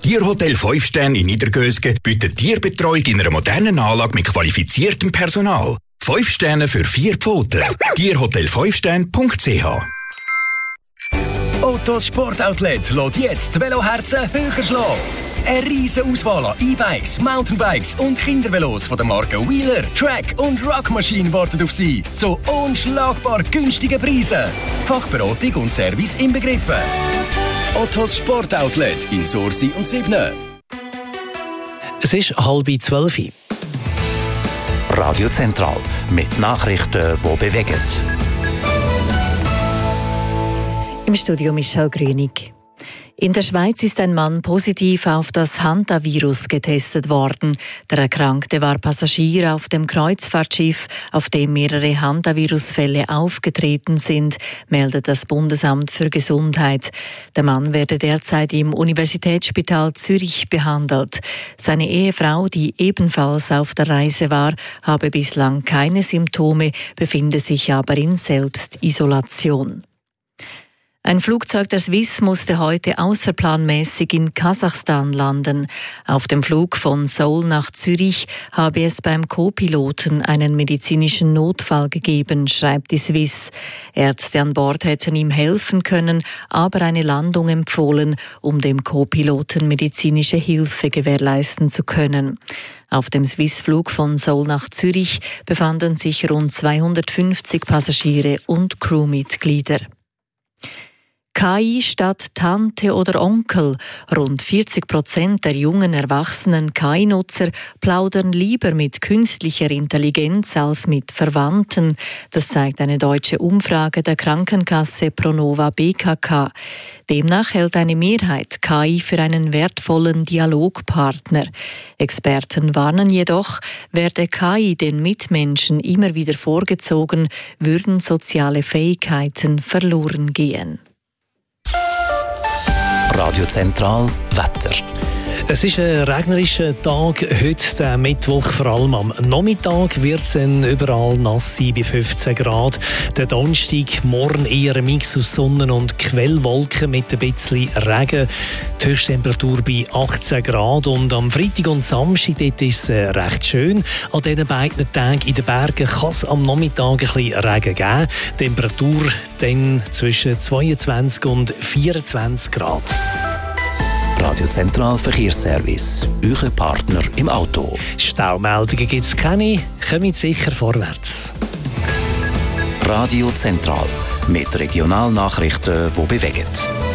Tierhotel 5 Sterne in Niedergösgen bietet Tierbetreuung in einer modernen Anlage mit qualifiziertem Personal. 5 Sterne für 4 Pfoten. Tierhotel5sterne.ch. Ottos Sportoutlet lässt jetzt das Veloherzen höher schlagen. Eine riesen Auswahl an E-Bikes, Mountainbikes und Kindervelos von den Marken Wheeler, Track und Rockmachine warten auf Sie zu unschlagbar günstigen Preisen. Fachberatung und Service inbegriffen. Ottos Sportoutlet in Sursi und Sibne. Es ist 11:30. Radio Zentral mit Nachrichten, die bewegen. Im Studio Michelle Grünig. In der Schweiz ist ein Mann positiv auf das Hantavirus getestet worden. Der Erkrankte war Passagier auf dem Kreuzfahrtschiff, auf dem mehrere Hantavirusfälle aufgetreten sind, meldet das Bundesamt für Gesundheit. Der Mann werde derzeit im Universitätsspital Zürich behandelt. Seine Ehefrau, die ebenfalls auf der Reise war, habe bislang keine Symptome, befinde sich aber in Selbstisolation. Ein Flugzeug der Swiss musste heute außerplanmäßig in Kasachstan landen. Auf dem Flug von Seoul nach Zürich habe es beim Co-Piloten einen medizinischen Notfall gegeben, schreibt die Swiss. Ärzte an Bord hätten ihm helfen können, aber eine Landung empfohlen, um dem Co-Piloten medizinische Hilfe gewährleisten zu können. Auf dem Swiss-Flug von Seoul nach Zürich befanden sich rund 250 Passagiere und Crewmitglieder. KI statt Tante oder Onkel. Rund 40% der jungen erwachsenen KI-Nutzer plaudern lieber mit künstlicher Intelligenz als mit Verwandten. Das zeigt eine deutsche Umfrage der Krankenkasse Pronova BKK. Demnach hält eine Mehrheit KI für einen wertvollen Dialogpartner. Experten warnen jedoch, werde KI den Mitmenschen immer wieder vorgezogen, würden soziale Fähigkeiten verloren gehen. Radio Zentral Wetter. Es ist ein regnerischer Tag heute, der Mittwoch. Vor allem am Nachmittag wird es überall nass sein bei 15 Grad. Der Donnerstag, morgen eher ein Mix aus Sonne- und Quellwolken mit ein bisschen Regen. Die Höchsttemperatur bei 18 Grad. Und am Freitag und Samstag dort ist es recht schön. An diesen beiden Tagen in den Bergen kann es am Nachmittag ein bisschen Regen geben. Die Temperatur dann zwischen 22 und 24 Grad. Radio Zentral Verkehrsservice. Euer Partner im Auto. Staumeldungen gibt es keine. Kommt sicher vorwärts. Radio Zentral. Mit Regionalnachrichten, die bewegen.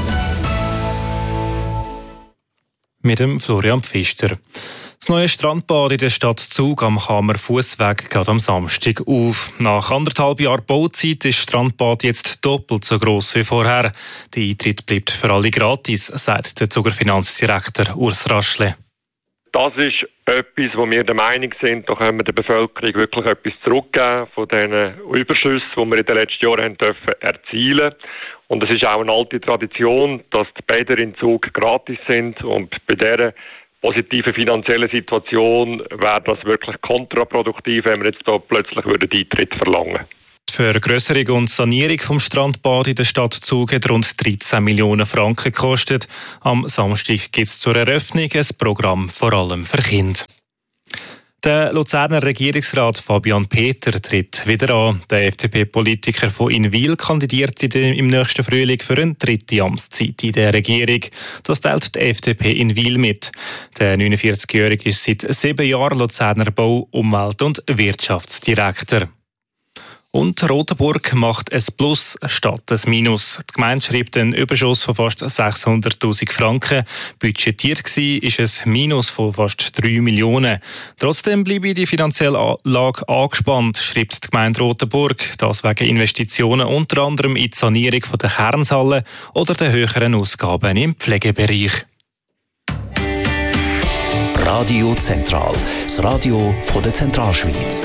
Mit dem Florian Pfister. Das neue Strandbad in der Stadt Zug am Kamer Fussweg geht am Samstag auf. Nach 1,5 Jahren Bauzeit ist das Strandbad jetzt doppelt so gross wie vorher. Der Eintritt bleibt für alle gratis, sagt der Zuger Finanzdirektor Urs Raschle. Das ist etwas, wo wir der Meinung sind, da können wir der Bevölkerung wirklich etwas zurückgeben von den Überschüssen, die wir in den letzten Jahren erzielen durften. Und es ist auch eine alte Tradition, dass die Bäder in Zug gratis sind. Und bei dieser positiven finanziellen Situation wäre das wirklich kontraproduktiv, wenn wir jetzt da plötzlich Eintritt verlangen würden. Die Vergrösserung und Sanierung vom Strandbad in der Stadt Zug hat rund 13 Millionen Franken gekostet. Am Samstag gibt es zur Eröffnung ein Programm vor allem für Kinder. Der Luzerner Regierungsrat Fabian Peter tritt wieder an. Der FDP-Politiker von Inwil kandidiert im nächsten Frühling für eine dritte Amtszeit in der Regierung. Das teilt die FDP Inwil mit. Der 49-Jährige ist seit 7 Jahren Luzerner Bau-, Umwelt- und Wirtschaftsdirektor. Und Rotenburg macht ein Plus statt ein Minus. Die Gemeinde schreibt einen Überschuss von fast 600'000 Franken. Budgetiert war ist ein Minus von fast 3 Millionen. Trotzdem bleibe die finanzielle Lage angespannt, schreibt die Gemeinde Rotenburg. Das wegen Investitionen unter anderem in die Sanierung der Kernhallen oder der höheren Ausgaben im Pflegebereich. Radio Zentral, das Radio von der Zentralschweiz.